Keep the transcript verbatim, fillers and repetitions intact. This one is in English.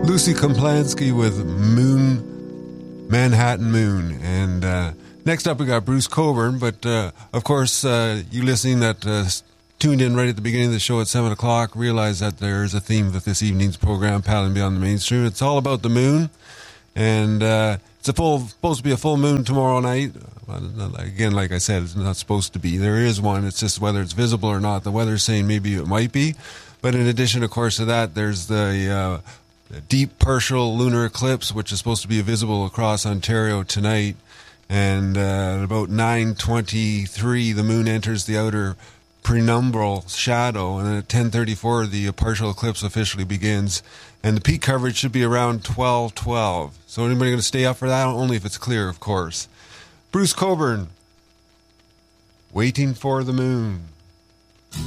Lucy Komplansky with Moon, Manhattan Moon. And uh, next up we got Bruce Cockburn, but uh, of course uh, you listening that uh, tuned in right at the beginning of the show at seven o'clock realize that there's a theme with this evening's program, Paddling Beyond the Mainstream. It's all about the moon, and uh, it's a full, supposed to be a full moon tomorrow night. Again, like I said, it's not supposed to be. There is one, it's just whether it's visible or not. The weather's saying maybe it might be, but in addition, of course, to that, there's the... Uh, deep partial lunar eclipse, which is supposed to be visible across Ontario tonight. And uh, at about nine twenty-three, the moon enters the outer penumbral shadow. And then at ten thirty-four, the partial eclipse officially begins. And the peak coverage should be around twelve twelve. So anybody going to stay up for that? Only if it's clear, of course. Bruce Cockburn, Waiting for the Moon.